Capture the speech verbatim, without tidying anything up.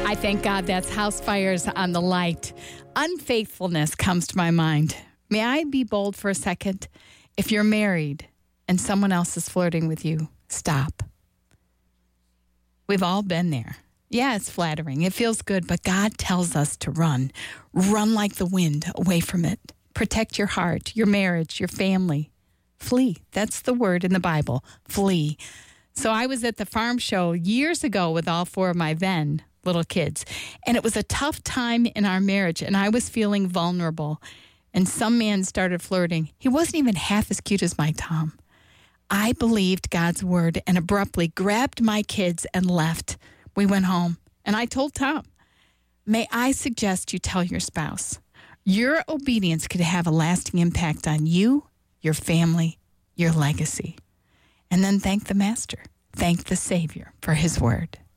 I thank God that's house fires on the light. Unfaithfulness comes to my mind. May I be bold for a second? If you're married and someone else is flirting with you, stop. We've all been there. Yeah, it's flattering. It feels good, but God tells us to run. Run like the wind away from it. Protect your heart, your marriage, your family. Flee. That's the word in the Bible. Flee. So I was at the farm show years ago with all four of my then little kids, and it was a tough time in our marriage, and I was feeling vulnerable. And some man started flirting. He wasn't even half as cute as my Tom. I believed God's word and abruptly grabbed my kids and left. We went home, and I told Tom, may I suggest you tell your spouse, your obedience could have a lasting impact on you, your family, your legacy. And then thank the Master, thank the Savior for his word.